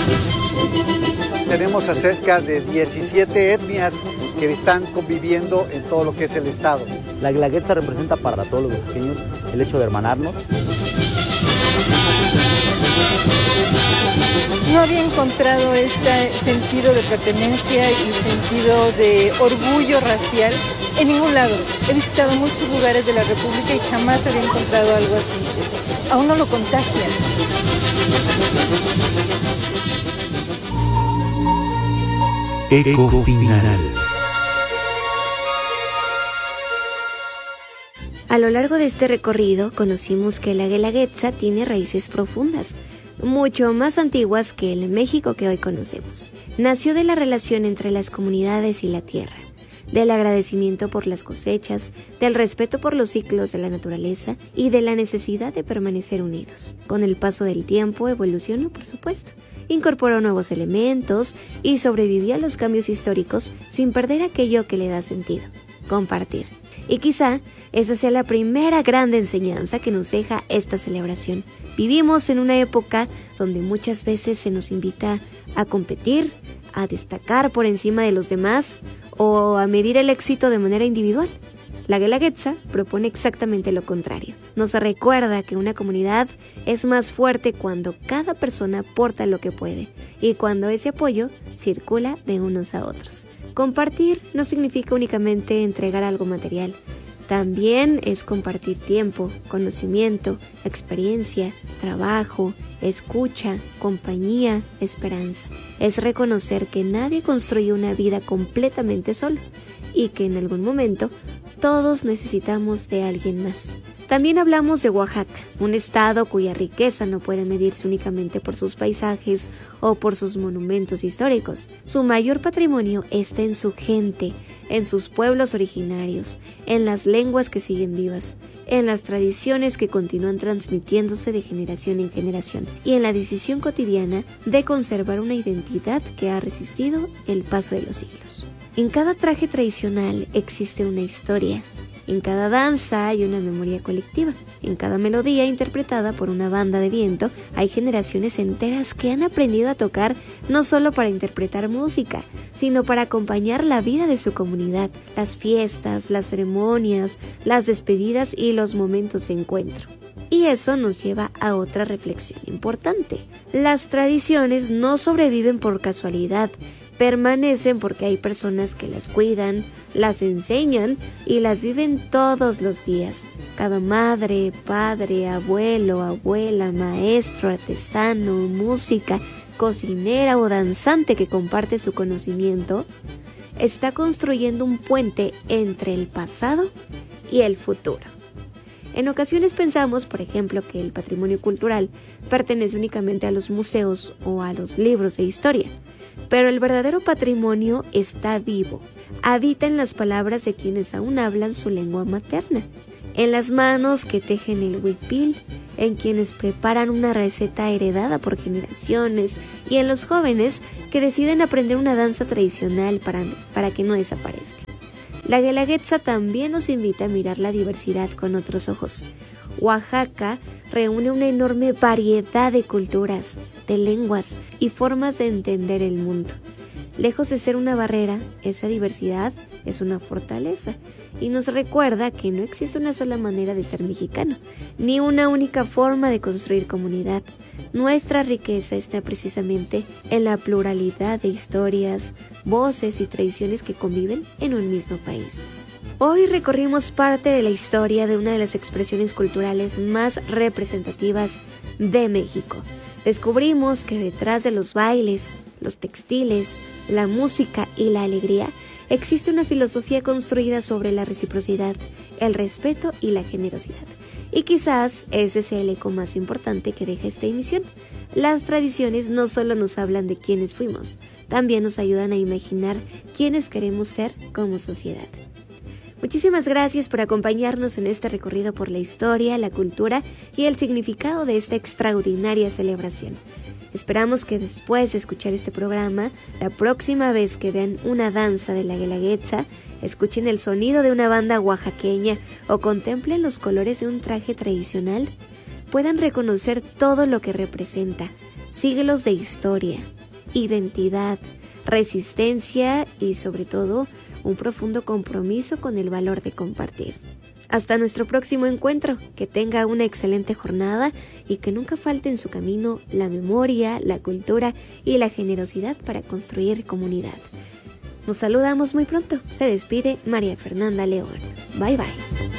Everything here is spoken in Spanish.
Tenemos cerca de 17 etnias que están conviviendo en todo lo que es el estado. La Guelaguetza representa para todos los oaxaqueños el hecho de hermanarnos. No había encontrado este sentido de pertenencia y sentido de orgullo racial en ningún lado. He visitado muchos lugares de la República y jamás había encontrado algo así. Aún no lo contagian. Eco Final. A lo largo de este recorrido conocimos que la Guelaguetza tiene raíces profundas, mucho más antiguas que el México que hoy conocemos. Nació de la relación entre las comunidades y la tierra, del agradecimiento por las cosechas, del respeto por los ciclos de la naturaleza y de la necesidad de permanecer unidos. Con el paso del tiempo evolucionó, por supuesto, incorporó nuevos elementos y sobrevivió a los cambios históricos sin perder aquello que le da sentido: compartir. Y quizá esa sea la primera grande enseñanza que nos deja esta celebración. Vivimos en una época donde muchas veces se nos invita a competir, a destacar por encima de los demás o a medir el éxito de manera individual. La Guelaguetza propone exactamente lo contrario. Nos recuerda que una comunidad es más fuerte cuando cada persona aporta lo que puede y cuando ese apoyo circula de unos a otros. Compartir no significa únicamente entregar algo material. También es compartir tiempo, conocimiento, experiencia, trabajo, escucha, compañía, esperanza. Es reconocer que nadie construye una vida completamente solo y que en algún momento todos necesitamos de alguien más. También hablamos de Oaxaca, un estado cuya riqueza no puede medirse únicamente por sus paisajes o por sus monumentos históricos. Su mayor patrimonio está en su gente, en sus pueblos originarios, en las lenguas que siguen vivas, en las tradiciones que continúan transmitiéndose de generación en generación y en la decisión cotidiana de conservar una identidad que ha resistido el paso de los siglos. En cada traje tradicional existe una historia. En cada danza hay una memoria colectiva. En cada melodía interpretada por una banda de viento hay generaciones enteras que han aprendido a tocar no solo para interpretar música, sino para acompañar la vida de su comunidad, las fiestas, las ceremonias, las despedidas y los momentos de encuentro. Y eso nos lleva a otra reflexión importante. Las tradiciones no sobreviven por casualidad, permanecen porque hay personas que las cuidan, las enseñan y las viven todos los días. Cada madre, padre, abuelo, abuela, maestro, artesano, música, cocinera o danzante que comparte su conocimiento está construyendo un puente entre el pasado y el futuro. En ocasiones pensamos, por ejemplo, que el patrimonio cultural pertenece únicamente a los museos o a los libros de historia. Pero el verdadero patrimonio está vivo, habita en las palabras de quienes aún hablan su lengua materna, en las manos que tejen el huipil, en quienes preparan una receta heredada por generaciones y en los jóvenes que deciden aprender una danza tradicional para que no desaparezca. La Guelaguetza también nos invita a mirar la diversidad con otros ojos. Oaxaca reúne una enorme variedad de culturas, de lenguas y formas de entender el mundo. Lejos de ser una barrera, esa diversidad es una fortaleza y nos recuerda que no existe una sola manera de ser mexicano, ni una única forma de construir comunidad. Nuestra riqueza está precisamente en la pluralidad de historias, voces y tradiciones que conviven en un mismo país. Hoy recorrimos parte de la historia de una de las expresiones culturales más representativas de México. Descubrimos que detrás de los bailes, los textiles, la música y la alegría existe una filosofía construida sobre la reciprocidad, el respeto y la generosidad. Y quizás ese sea el eco más importante que deja esta emisión. Las tradiciones no solo nos hablan de quiénes fuimos, también nos ayudan a imaginar quiénes queremos ser como sociedad. Muchísimas gracias por acompañarnos en este recorrido por la historia, la cultura y el significado de esta extraordinaria celebración. Esperamos que después de escuchar este programa, la próxima vez que vean una danza de la Guelaguetza, escuchen el sonido de una banda oaxaqueña o contemplen los colores de un traje tradicional, puedan reconocer todo lo que representa, siglos de historia, identidad, resistencia y sobre todo un profundo compromiso con el valor de compartir. Hasta nuestro próximo encuentro, que tenga una excelente jornada y que nunca falte en su camino la memoria, la cultura y la generosidad para construir comunidad. Nos saludamos muy pronto. Se despide María Fernanda León. Bye bye.